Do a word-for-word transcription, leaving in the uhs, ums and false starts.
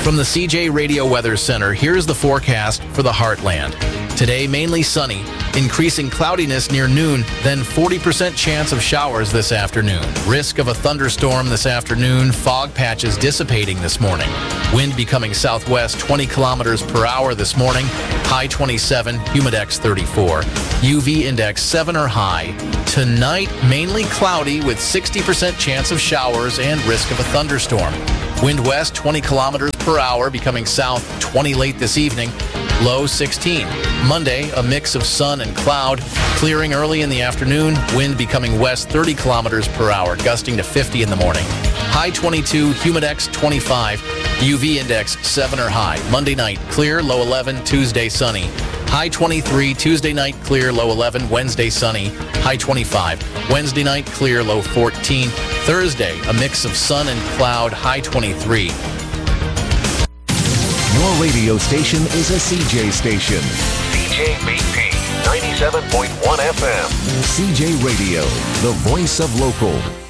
From the C J Radio Weather Center, here's the forecast for the Heartland. Today, mainly sunny, increasing cloudiness near noon, then forty percent chance of showers this afternoon. Risk of a thunderstorm this afternoon, fog patches dissipating this morning. Wind becoming southwest twenty kilometers per hour this morning, high twenty-seven, humidex thirty-four. U V index seven or high. Tonight, mainly cloudy with sixty percent chance of showers and risk of a thunderstorm. Wind west twenty kilometers per hour, becoming south twenty late this evening, low sixteen. Monday, a mix of sun and cloud, clearing early in the afternoon, wind becoming west thirty kilometers per hour, gusting to fifty in the morning. High twenty-two, humidex twenty-five, U V index seven or high. Monday night, clear, low eleven, Tuesday sunny. High twenty-three, Tuesday night clear, low eleven, Wednesday sunny, high twenty-five. Wednesday night clear, low fourteen. Thursday, a mix of sun and cloud, high twenty-three. Your radio station is a C J station. C J B P ninety-seven point one F M. C J Radio, the voice of local.